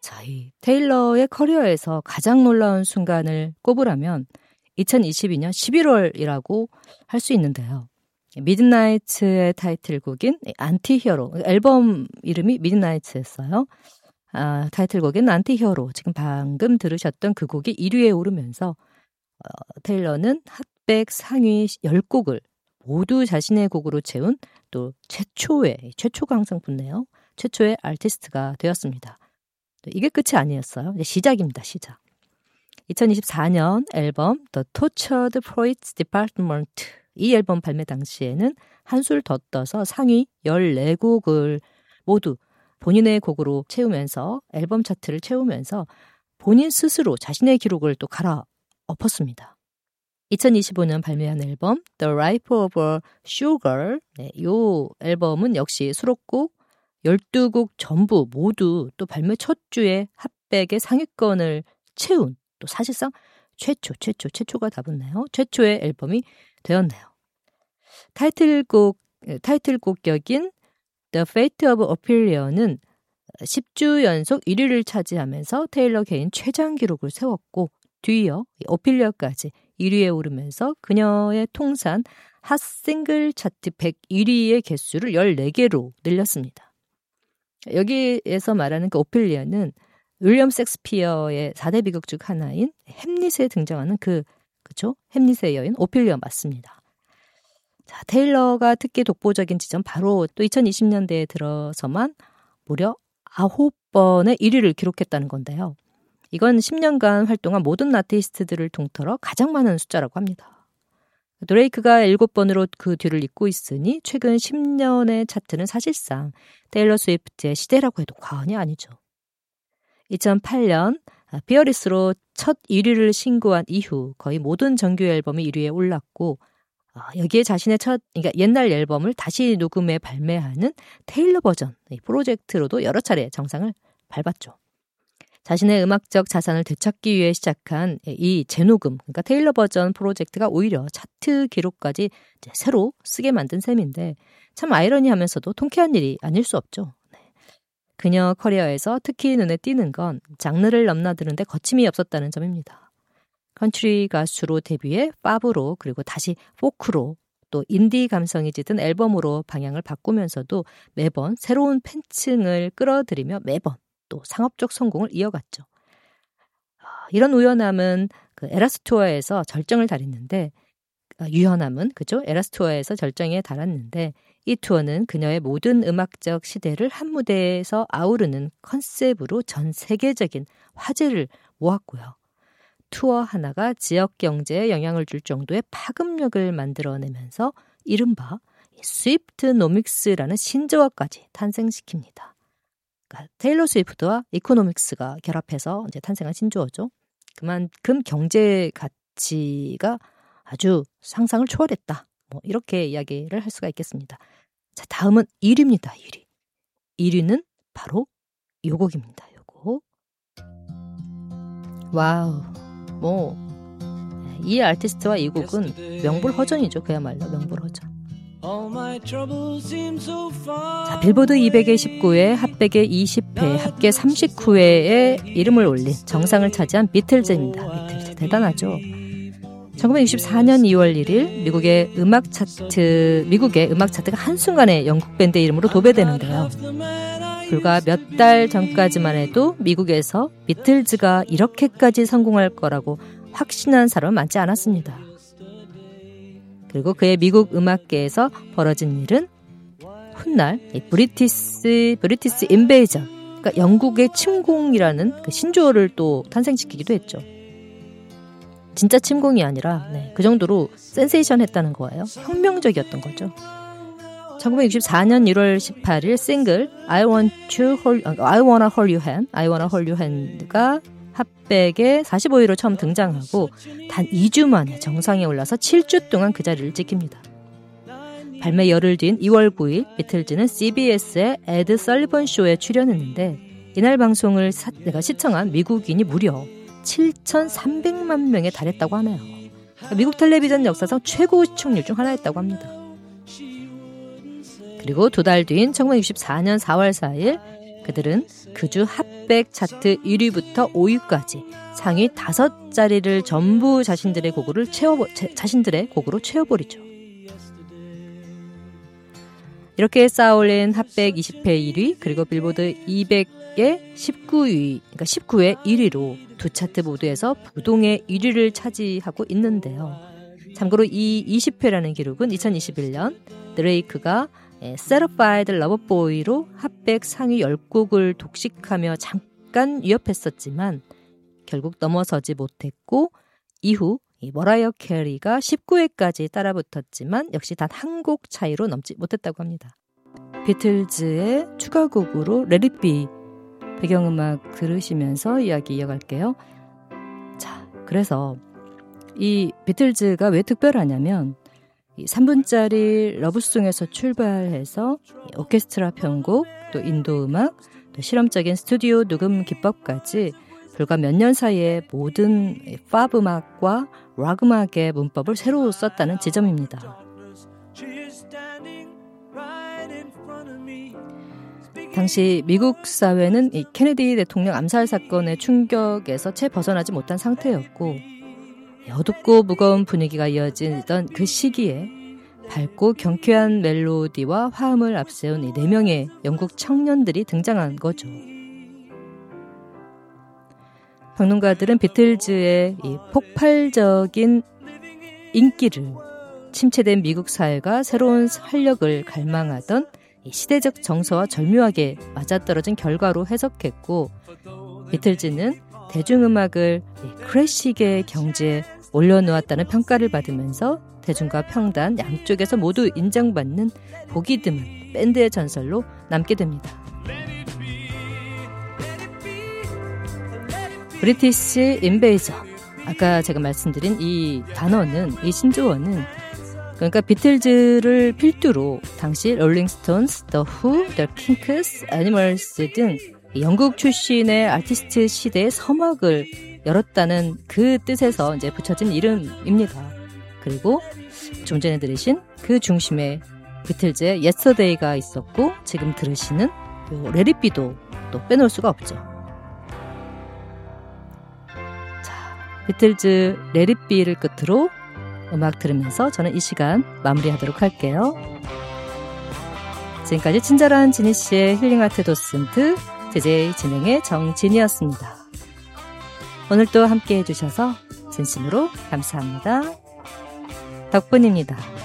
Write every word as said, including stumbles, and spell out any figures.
자, 이 테일러의 커리어에서 가장 놀라운 순간을 꼽으라면 이천이십이 년 십일월이라고 할 수 있는데요. 미드나이트의 타이틀곡인 안티히어로, 앨범 이름이 미드나이트였어요. 아, 타이틀곡인 안티히어로, 지금 방금 들으셨던 그 곡이 일 위에 오르면서 어, 테일러는 핫백 상위 십 곡을 모두 자신의 곡으로 채운 또 최초의, 최초가 항상 붙네요. 최초의 아티스트가 되었습니다. 이게 끝이 아니었어요. 이제 시작입니다. 시작. 이천이십사 년 앨범 The Tortured Poets Department, 이 앨범 발매 당시에는 한술 더 떠서 상위 열네 곡을 모두 본인의 곡으로 채우면서 앨범 차트를 채우면서 본인 스스로 자신의 기록을 또 갈아엎었습니다. 이천이십오 년 발매한 앨범 The Life of a Showgirl, 네, 이 앨범은 역시 수록곡 열두 곡 전부 모두 또 발매 첫 주에 핫백의 상위권을 채운 또 사실상 최초, 최초, 최초가 다 붙네요. 최초의 앨범이 되었네요. 타이틀곡, 타이틀곡격인 The Fate of Ophelia는 십 주 연속 일 위를 차지하면서 테일러 개인 최장 기록을 세웠고 뒤이어 오피리아까지 일 위에 오르면서 그녀의 통산 핫 싱글 차트 백일 위의 개수를 열네 개로 늘렸습니다. 여기에서 말하는 그 오피리아는 윌리엄 셰익스피어의 사 대 비극 중 하나인 햄릿에 등장하는 그, 그쵸? 햄릿의 여인 오피리아 맞습니다. 자, 테일러가 특히 독보적인 지점 바로 또 이천이십 년대에 들어서만 무려 아홉 번의 일 위를 기록했다는 건데요. 이건 십 년간 활동한 모든 아티스트들을 통틀어 가장 많은 숫자라고 합니다. 드레이크가 일곱 번으로 그 뒤를 잇고 있으니 최근 십 년의 차트는 사실상 테일러 스위프트의 시대라고 해도 과언이 아니죠. 이천팔 년 피어리스로 첫 일 위를 신고한 이후 거의 모든 정규 앨범이 일 위에 올랐고 여기에 자신의 첫, 그러니까 옛날 앨범을 다시 녹음해 발매하는 테일러 버전 이 프로젝트로도 여러 차례 정상을 밟았죠. 자신의 음악적 자산을 되찾기 위해 시작한 이 재녹음, 그러니까 테일러 버전 프로젝트가 오히려 차트 기록까지 이제 새로 쓰게 만든 셈인데 참 아이러니하면서도 통쾌한 일이 아닐 수 없죠. 네. 그녀 커리어에서 특히 눈에 띄는 건 장르를 넘나드는데 거침이 없었다는 점입니다. 컨트리 가수로 데뷔해 팝으로 그리고 다시 포크로 또 인디 감성이 짙은 앨범으로 방향을 바꾸면서도 매번 새로운 팬층을 끌어들이며 매번 또 상업적 성공을 이어갔죠. 이런 우연함은 그 에라스 투어에서 절정을 달했는데 유연함은 그죠? 에라스 투어에서 절정에 달았는데 이 투어는 그녀의 모든 음악적 시대를 한 무대에서 아우르는 컨셉으로 전 세계적인 화제를 모았고요. 투어 하나가 지역 경제에 영향을 줄 정도의 파급력을 만들어내면서 이른바 스위프트노믹스라는 신조어까지 탄생시킵니다. 그러니까 테일러 스위프트와 이코노믹스가 결합해서 이제 탄생한 신조어죠. 그만큼 경제 가치가 아주 상상을 초월했다. 뭐 이렇게 이야기를 할 수가 있겠습니다. 자, 다음은 일 위입니다. 일 위. 일 위는 바로 요 곡입니다. 요거. 와우. 뭐 이 아티스트와 이 곡은 명불허전이죠. 그야말로 명불허전. 자, 빌보드 이백의 십구 회, 핫백의 이십 회, 합계 삼십구 회에 이름을 올린 정상을 차지한 비틀즈입니다. 비틀즈 대단하죠. 천구백육십사 년 이월 일일 미국의 음악 차트, 미국의 음악 차트가 한순간에 영국 밴드 이름으로 도배되는데요. 불과 몇 달 전까지만 해도 미국에서 비틀즈가 이렇게까지 성공할 거라고 확신한 사람은 많지 않았습니다. 그리고 그의 미국 음악계에서 벌어진 일은 훗날 브리티스, 브리티스 인베이전, 그러니까 영국의 침공이라는 그 신조어를 또 탄생시키기도 했죠. 진짜 침공이 아니라 네, 그 정도로 센세이션했다는 거예요. 혁명적이었던 거죠. 천구백육십사 년 일월 십팔일 싱글 I want to hold, I wanna hold you hand, I wanna hold you hand가 핫백에 사십오 위로 처음 등장하고 단 이 주 만에 정상에 올라서 칠 주 동안 그 자리를 지킵니다. 발매 열흘 뒤인 이월 구일 비틀즈는 씨비에스의 에드 설리번 쇼에 출연했는데 이날 방송을 사, 내가 시청한 미국인이 무려 칠천삼백만 명에 달했다고 하네요. 미국 텔레비전 역사상 최고 시청률 중 하나였다고 합니다. 그리고 두 달 뒤인 천구백육십사 년 사월 사일 그들은 그 주 핫백 차트 일 위부터 오 위까지 상위 다섯 자리를 전부 자신들의 곡으로 채워 자신들의 곡으로 채워버리죠. 이렇게 쌓아올린 핫백 이십 회 일 위 그리고 빌보드 이백의 십구 위, 그러니까 십구 회 일 위로 두 차트 모두에서 부동의 일 위를 차지하고 있는데요. 참고로 이 이십 회라는 기록은 이천이십일 년 드레이크가 Certified Lover Boy로 핫백 상위 십 곡을 독식하며 잠깐 위협했었지만 결국 넘어서지 못했고 이후 머라이어 캐리가 십구 회까지 따라붙었지만 역시 단 한 곡 차이로 넘지 못했다고 합니다. 비틀즈의 추가곡으로 Let It Be 배경음악 들으시면서 이야기 이어갈게요. 자, 그래서 이 비틀즈가 왜 특별하냐면 이 삼 분짜리 러브송에서 출발해서 오케스트라 편곡, 또 인도 음악, 또 실험적인 스튜디오 녹음 기법까지 불과 몇 년 사이에 모든 팝 음악과 락 음악의 문법을 새로 썼다는 지점입니다. 당시 미국 사회는 이 케네디 대통령 암살 사건의 충격에서 채 벗어나지 못한 상태였고 어둡고 무거운 분위기가 이어지던 그 시기에 밝고 경쾌한 멜로디와 화음을 앞세운 이 네 명의 영국 청년들이 등장한 거죠. 평론가들은 비틀즈의 이 폭발적인 인기를 침체된 미국 사회가 새로운 활력을 갈망하던 이 시대적 정서와 절묘하게 맞아떨어진 결과로 해석했고 비틀즈는 대중음악을 이 클래식의 경지에 올려놓았다는 평가를 받으면서 대중과 평단 양쪽에서 모두 인정받는 보기 드문 밴드의 전설로 남게 됩니다. 브리티시 인베이저, 아까 제가 말씀드린 이 단어는, 이 신조어는 그러니까 비틀즈를 필두로 당시 롤링스톤스, The Who, The Kinks, Animals 등 영국 출신의 아티스트 시대의 서막을 열었다는 그 뜻에서 이제 붙여진 이름입니다. 그리고 좀 전에 들으신 그 중심에 비틀즈의 Yesterday가 있었고 지금 들으시는 요 Let It Be도 또 빼놓을 수가 없죠. 자, 비틀즈 Let It Be를 끝으로 음악 들으면서 저는 이 시간 마무리하도록 할게요. 지금까지 친절한 지니씨의 힐링아트 도슨트 디제이 진행의 정진이었습니다. 오늘도 함께 해주셔서 진심으로 감사합니다. 덕분입니다.